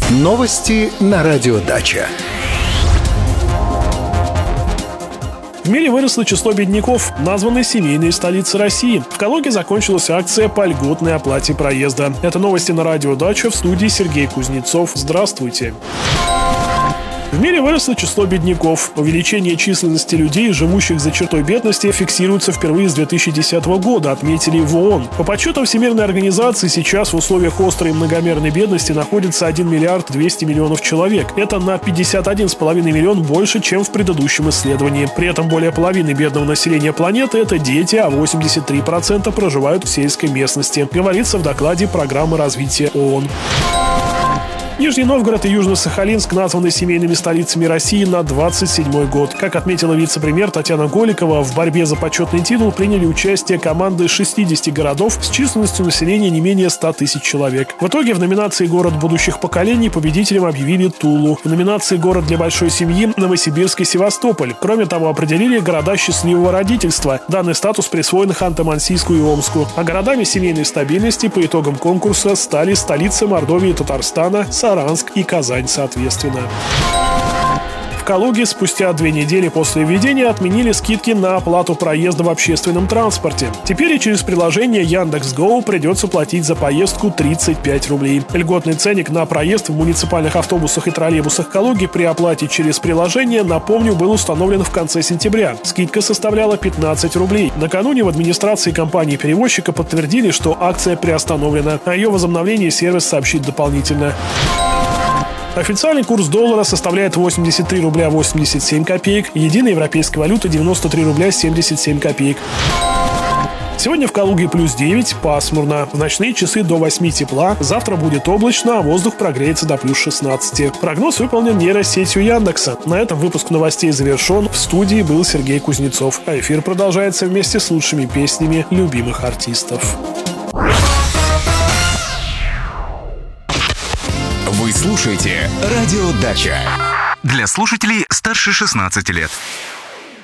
Новости на радио Дача. В мире выросло число бедняков, названной семейной столицей России. В Калуге закончилась акция по льготной оплате проезда. Это новости на радио Дача, в студии Сергей Кузнецов. Здравствуйте. В мире выросло число бедняков. Увеличение численности людей, живущих за чертой бедности, фиксируется впервые с 2010 года, отметили в ООН. По подсчетам Всемирной организации, сейчас в условиях острой и многомерной бедности находится 1 миллиард 200 миллионов человек. Это на 51,5 миллион больше, чем в предыдущем исследовании. При этом более половины бедного населения планеты – это дети, а 83% проживают в сельской местности, говорится в докладе программы развития ООН. Нижний Новгород и Южно-Сахалинск названы семейными столицами России на 27-й год. Как отметила вице-премьер Татьяна Голикова, в борьбе за почетный титул приняли участие команды 60 городов с численностью населения не менее 100 тысяч человек. В итоге в номинации «Город будущих поколений» победителем объявили Тулу. В номинации «Город для большой семьи» – Новосибирск и Севастополь. Кроме того, определили города счастливого родительства. Данный статус присвоен Ханты-Мансийску и Омску. А городами семейной стабильности по итогам конкурса стали столицы Мордовии и Татарстана, Саранск и Казань, соответственно. В Калуге спустя 2 недели после введения отменили скидки на оплату проезда в общественном транспорте. Теперь и через приложение Яндекс.Гоу придется платить за поездку 35 рублей. Льготный ценник на проезд в муниципальных автобусах и троллейбусах Калуги при оплате через приложение, напомню, был установлен в конце сентября. Скидка составляла 15 рублей. Накануне в администрации компании-перевозчика подтвердили, что акция приостановлена. О ее возобновлении сервис сообщит дополнительно. Официальный курс доллара составляет 83 рубля 87 копеек, единая европейская валюта 93 рубля 77 копеек. Сегодня в Калуге плюс 9, пасмурно. В ночные часы до 8 тепла, завтра будет облачно, а воздух прогреется до плюс 16. Прогноз выполнен нейросетью Яндекса. На этом выпуск новостей завершен. В студии был Сергей Кузнецов. А эфир продолжается вместе с лучшими песнями любимых артистов. Вы слушаете «Радио Дача». Для слушателей старше 16 лет.